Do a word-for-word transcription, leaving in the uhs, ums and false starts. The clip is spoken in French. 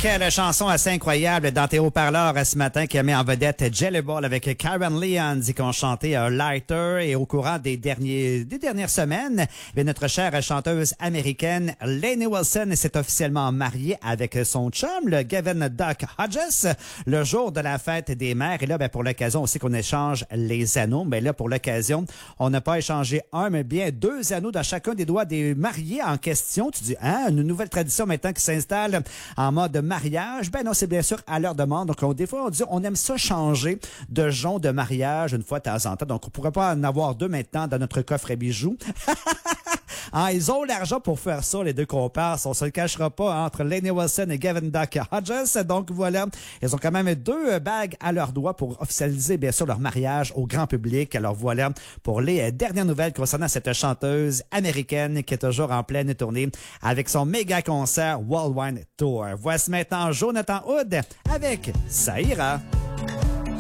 Quelle chanson assez incroyable dans tes haut-parleurs ce matin qui a mis en vedette Jelly Ball avec Karen Leon qui ont chanté un Lighter. Et au courant des derniers des dernières semaines, bien, notre chère chanteuse américaine Lainey Wilson s'est officiellement mariée avec son chum, le Gavin Duck Hodges, le jour de la fête des mères. Et là, ben, pour l'occasion aussi qu'on échange les anneaux. Mais là, pour l'occasion, on n'a pas échangé un, mais bien deux anneaux dans chacun des doigts des mariés en question. Tu dis, hein, une nouvelle tradition maintenant qui s'installe en mode mariage. Ben non, c'est bien sûr à leur demande. Donc, on, des fois, on dit, on aime ça changer de jonc de mariage une fois de temps en temps. Donc, on pourrait pas en avoir deux maintenant dans notre coffre à bijoux. Ah, ils ont l'argent pour faire ça, les deux comparses. On se le cachera pas hein, entre Lainey Wilson et Gavin Duck Hodges. Donc voilà, ils ont quand même deux bagues à leurs doigts pour officialiser bien sûr leur mariage au grand public. Alors voilà pour les dernières nouvelles concernant cette chanteuse américaine qui est toujours en pleine tournée avec son méga concert Worldwide Tour. Voici maintenant Jonathan Hood avec Ça ira.